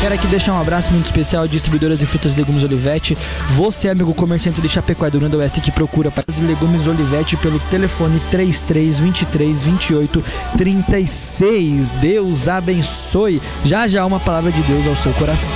Quero aqui deixar um abraço muito especial à distribuidora de frutas e legumes Olivetti. Você, amigo comerciante de Chapecó e do Rio Grande do Oeste, que procura frutas e legumes Olivetti pelo telefone 3323 28 36. Deus abençoe. Já já uma palavra de Deus ao seu coração.